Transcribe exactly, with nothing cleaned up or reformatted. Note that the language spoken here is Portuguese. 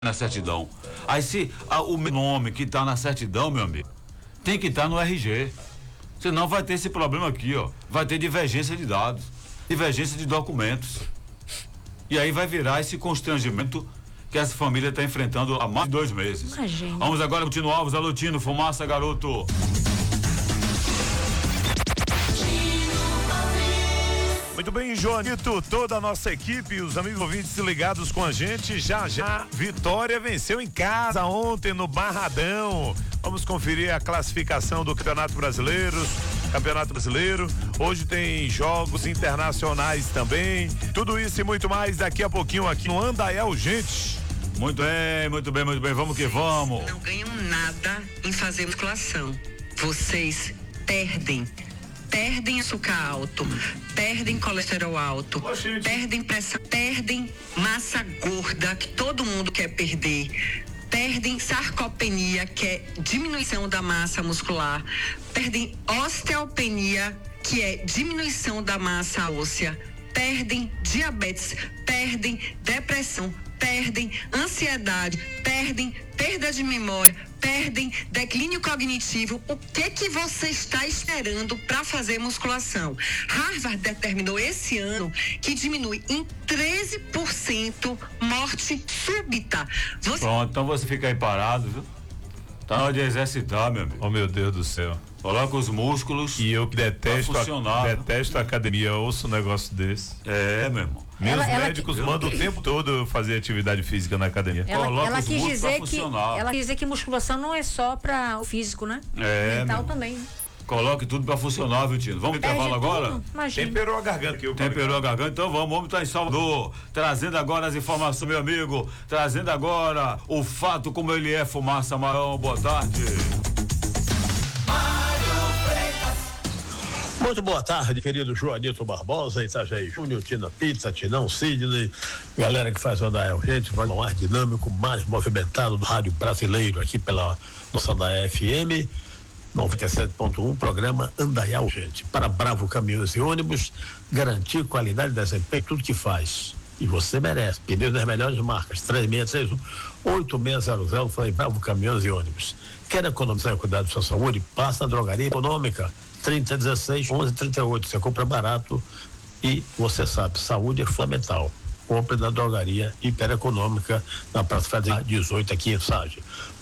na certidão. Aí se a, o nome que está na certidão, meu amigo, tem que estar tá no R G. Senão vai ter esse problema aqui, ó. Vai ter divergência de dados, divergência de documentos. E aí vai virar esse constrangimento que essa família está enfrentando há mais de dois meses. Imagina. Vamos agora continuar, Alves Alutino, fumaça, garoto. Muito bem, Joanito, toda a nossa equipe e os amigos ouvintes ligados com a gente, já já, Vitória venceu em casa ontem no Barradão. Vamos conferir a classificação do Campeonato Brasileiro, Campeonato Brasileiro, hoje tem jogos internacionais também, tudo isso e muito mais daqui a pouquinho aqui no Andael, gente. Muito bem, muito bem, muito bem, vamos que vamos. Não ganham nada em fazer musculação, vocês perdem. Perdem açúcar alto, perdem colesterol alto, Oxi. perdem pressão, perdem massa gorda, que todo mundo quer perder, perdem sarcopenia, que é diminuição da massa muscular, perdem osteopenia, que é diminuição da massa óssea, perdem diabetes, perdem depressão, perdem ansiedade, perdem perda de memória, perdem declínio cognitivo. O que que você está esperando para fazer musculação? Harvard determinou esse ano que diminui em treze por cento morte súbita. Você... Pronto, então você fica aí parado, viu? Tá na hora de exercitar, meu amigo. Oh, meu Deus do céu. Coloca os músculos. E eu que detesto, Pra a, funcionar, né? detesto a academia, ouço um negócio desse. É, meu irmão. Meus Ela- ela médicos que- mandam o tempo todo eu fazer atividade física na academia. Ela, Coloca ela os quis músculos pra dizer que funcionar. ela quis dizer que musculação não é só para o físico, né? É, Mental meu. também. Né? Coloque tudo pra funcionar, viu, Tino? Vamos pro Perde intervalo agora? tudo, imagina. Temperou a garganta que eu Temperou a garganta, então vamos, vamos estar em Salvador, trazendo agora as informações, meu amigo, trazendo agora o fato como ele é, fumaça, Marão, boa tarde. Muito boa tarde, querido Joanito Barbosa, Itajaí Júnior, Tina Pizza, Tinão Sidney, galera que faz o Andael, gente, vai um ar dinâmico, mais movimentado do rádio brasileiro, aqui pela nossa Andael F M noventa e sete ponto um, programa Andael, gente, para Bravo Caminhões e Ônibus, garantir qualidade de desempenho, tudo que faz. E você merece. Pneus das melhores marcas, três seis seis um, oito seis zero zero, foi Bravo Caminhões e Ônibus. Quer economizar e cuidar da sua saúde? Passa na Drogaria Econômica, trinta dezesseis, onze trinta e oito. Você compra barato e você sabe, saúde é fundamental. Compre na Drogaria Hipereconômica, na Praça Federal dezoito, aqui em Sage.